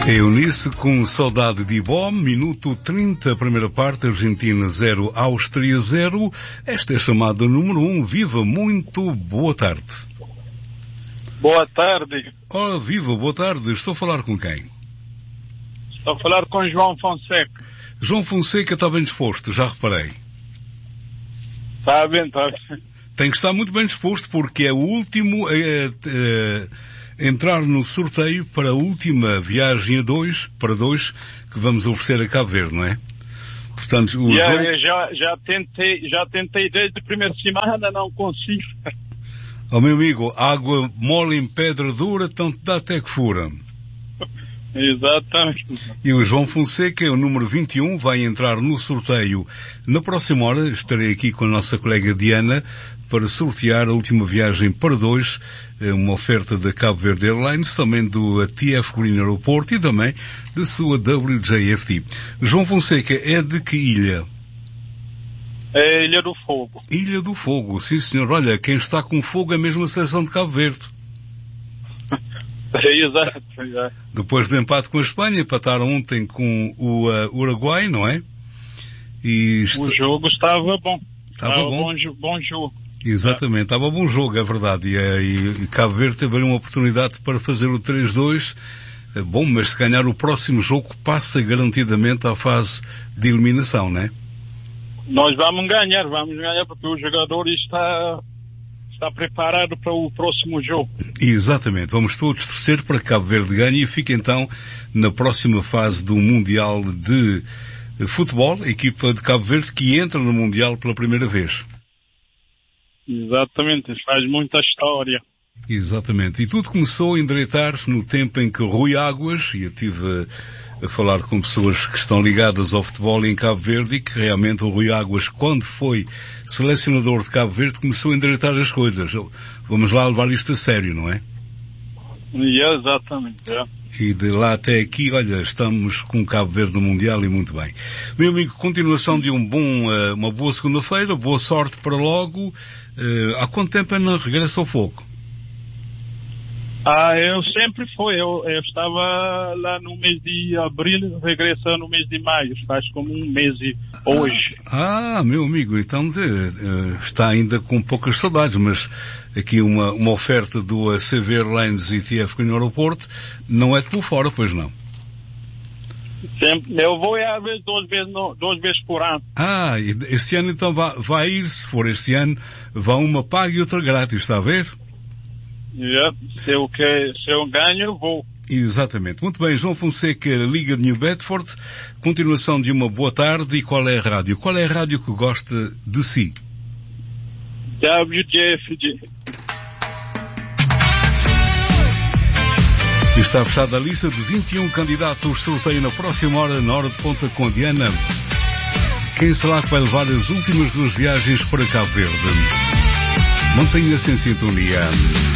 Eunice com Saudade de Ibó, minuto 30, primeira parte, Argentina 0, Áustria 0. Esta é chamada número 1. Viva, muito boa tarde. Boa tarde. Ora, viva, boa tarde. Estou a falar com quem? Estou a falar com João Fonseca. João Fonseca está bem disposto, já reparei. Está bem, está bem. Tem que estar muito bem disposto porque é o último entrar no sorteio para a última viagem para dois que vamos oferecer a Cabo Verde, não é? Portanto, já tentei desde a primeira semana, não consigo. Oh, meu amigo, água mole em pedra dura, tanto dá até que fura. Exatamente. E o João Fonseca, o número 21, vai entrar no sorteio. Na próxima hora estarei aqui com a nossa colega Diana para sortear a última viagem para dois, uma oferta da Cabo Verde Airlines, também do TF Green Aeroporto e também da sua WJFT. João Fonseca é de que ilha? É Ilha do Fogo. Ilha do Fogo, sim senhor. Olha, quem está com fogo é mesmo a seleção de Cabo Verde. Exato. Depois do empate com a Espanha, empataram ontem com o Uruguai, não é? O jogo estava bom. Estava bom jogo. Exatamente, estava bom jogo, é verdade. E Cabo Verde teve ali uma oportunidade para fazer o 3-2. Bom, mas se ganhar o próximo jogo, passa garantidamente à fase de eliminação, não é? Nós vamos ganhar porque o jogador está preparado para o próximo jogo. Exatamente. Vamos todos torcer para que Cabo Verde ganhe e fique então na próxima fase do Mundial de Futebol, a equipa de Cabo Verde que entra no Mundial pela primeira vez. Exatamente. Faz muita história. Exatamente. E tudo começou a endireitar-se no tempo em que Rui Águas, e eu estive a falar com pessoas que estão ligadas ao futebol em Cabo Verde, e que realmente o Rui Águas, quando foi selecionador de Cabo Verde, começou a endireitar as coisas. Vamos lá levar isto a sério, não é? Exatamente. E de lá até aqui, olha, estamos com Cabo Verde no Mundial e muito bem. Meu amigo, continuação de uma boa segunda-feira, boa sorte para logo. Há quanto tempo ainda regressa ao fogo? Eu sempre fui. Eu estava lá no mês de abril, regressando no mês de maio. Faz como um mês hoje. Meu amigo, então está ainda com poucas saudades, mas aqui uma oferta do CV Airlines e TF Green Aeroporto não é de por fora, pois não? Sempre. Eu vou às vezes duas vezes por ano. Este ano então vai ir, se for este ano, vá uma paga e outra grátis, está a ver? Se eu ganho, eu vou. Exatamente. Muito bem, João Fonseca, Liga de New Bedford. Continuação de uma boa tarde. E qual é a rádio? Qual é a rádio que gosta de si? WJFD. Está fechada a lista de 21 candidatos. Sorteio na próxima hora, na hora de ponta com a Diana. Quem será que vai levar as últimas duas viagens para Cabo Verde? Mantenha-se em sintonia.